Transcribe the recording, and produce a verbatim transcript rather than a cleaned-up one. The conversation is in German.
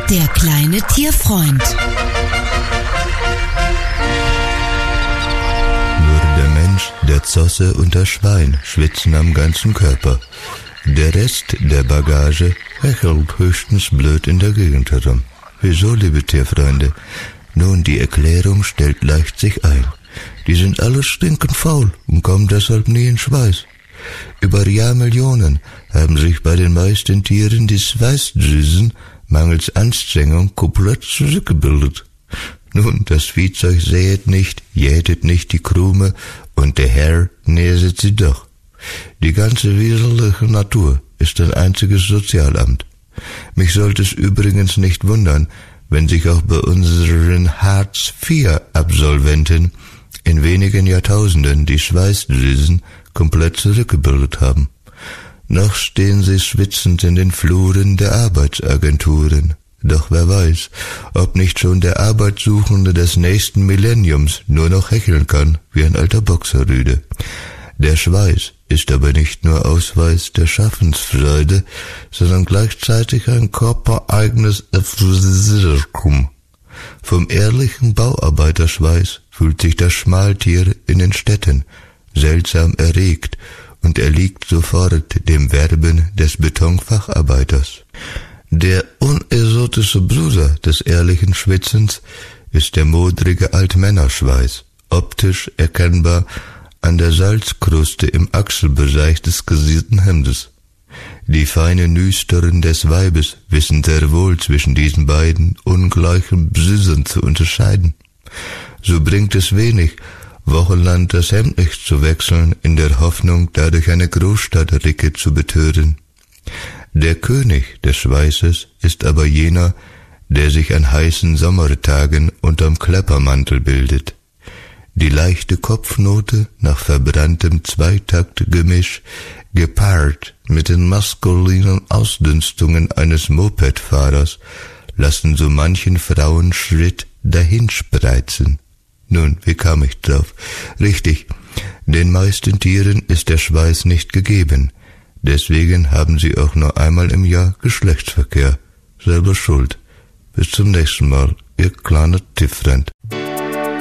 Der kleine Tierfreund. Nur der Mensch, der Zosse und das Schwein schwitzen am ganzen Körper. Der Rest der Bagage hechelt höchstens blöd in der Gegend herum. Wieso, liebe Tierfreunde? Nun, die Erklärung stellt leicht sich ein. Die sind alle stinkend faul und kommen deshalb nie in Schweiß. Über Jahrmillionen haben sich bei den meisten Tieren die Schweißdrüsen mangels Anstrengung komplett zurückgebildet. Nun, das Viehzeug säet nicht, jätet nicht die Krume und der Herr näset sie doch. Die ganze wesentliche Natur ist ein einziges Sozialamt. Mich sollte es übrigens nicht wundern, wenn sich auch bei unseren Hartz vier Absolventen in wenigen Jahrtausenden die Schweißdrüsen komplett zurückgebildet haben. Noch stehen sie schwitzend in den Fluren der Arbeitsagenturen. Doch wer weiß, ob nicht schon der Arbeitssuchende des nächsten Millenniums nur noch hecheln kann wie ein alter Boxerrüde. Der Schweiß ist aber nicht nur Ausweis der Schaffensfreude, sondern gleichzeitig ein körpereigenes Aphrodisiakum. Vom ehrlichen Bauarbeiterschweiß fühlt sich das Schmaltier in den Städten seltsam erregt und erliegt sofort dem Werben des Betonfacharbeiters. Der unexotische Bruder des ehrlichen Schwitzens ist der modrige Altmännerschweiß, optisch erkennbar an der Salzkruste im Achselbereich des gesierten Hemdes. Die feinen Nüstern des Weibes wissen sehr wohl zwischen diesen beiden ungleichen Bsüssen zu unterscheiden. So bringt es wenig, wochenlang das Hemd nicht zu wechseln, in der Hoffnung, dadurch eine Großstadtricke zu betören. Der König des Schweißes ist aber jener, der sich an heißen Sommertagen unterm Kleppermantel bildet. Die leichte Kopfnote nach verbranntem Zweitaktgemisch, gepaart mit den maskulinen Ausdünstungen eines Mopedfahrers, lassen so manchen Frauenschritt dahinspreizen. Nun, wie kam ich drauf? Richtig, den meisten Tieren ist der Schweiß nicht gegeben. Deswegen haben sie auch nur einmal im Jahr Geschlechtsverkehr. Selber schuld. Bis zum nächsten Mal, ihr kleiner Tierfreund.